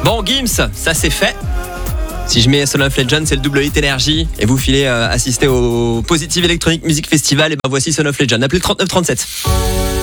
Bon, Gims, ça c'est fait. Si je mets Son of Legend, c'est le double hit énergie et vous filez assister au Positive Electronic Music Festival, et ben voici Son of Legend. Appelez le 39 37.